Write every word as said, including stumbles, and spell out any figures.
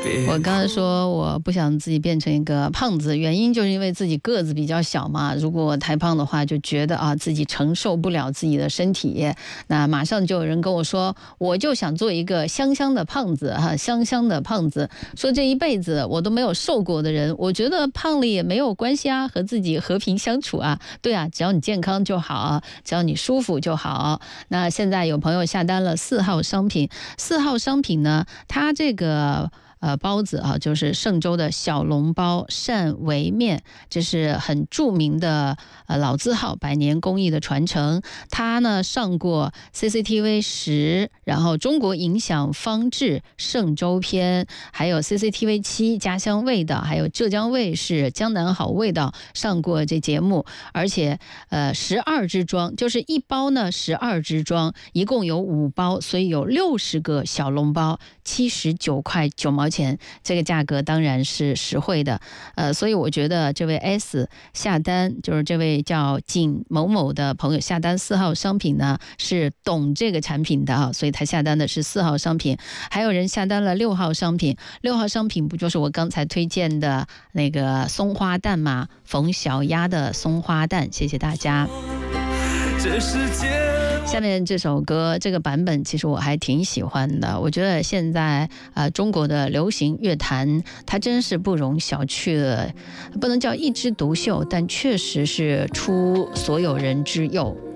我刚才说我不想自己变成一个胖子，原因就是因为自己个子比较小嘛，如果太胖的话就觉得啊自己承受不了自己的身体，那马上就有人跟我说我就想做一个香香的胖子哈，香香的胖子，说这一辈子我都没有瘦过的人，我觉得胖了也没有关系啊，和自己和平相处啊，对啊，只要你健康就好，只要你舒服就好。那现在有朋友下单了四号商品，四号商品呢，它这个呃，包子啊，就是嵊州的小笼包鳝为面，这是很著名的呃老字号，百年工艺的传承。它呢上过 C C T V 十，然后中国影响方志嵊州篇，还有 C C T V 七家乡味道，还有浙江卫视江南好味道上过这节目，而且呃十二支装，就是一包呢十二支装，一共有五包，所以有六十个小笼包，七十九块九毛钱。这个价格当然是实惠的，呃，所以我觉得这位 S 下单，就是这位叫景某某的朋友下单四号商品呢，是懂这个产品的啊，所以他下单的是四号商品。还有人下单了六号商品，六号商品不就是我刚才推荐的那个松花蛋吗？冯小丫的松花蛋，谢谢大家。这世界下面这首歌这个版本其实我还挺喜欢的，我觉得现在呃中国的流行乐坛它真是不容小觑了，不能叫一枝独秀，但确实是出所有人之右。